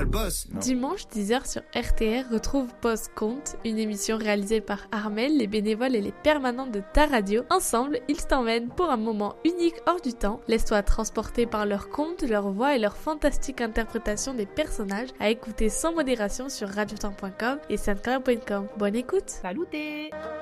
le boss. Non. Dimanche 10h sur RTR, retrouve Pause Compte, une émission réalisée par Armel, les bénévoles et les permanents de ta radio. Ensemble, ils t'emmènent pour un moment unique hors du temps. Laisse-toi transporter par leurs contes, leur voix et leur fantastique interprétation des personnages, à écouter sans modération sur radiotemps.com et soundcloud.com. Bonne écoute. Salutez.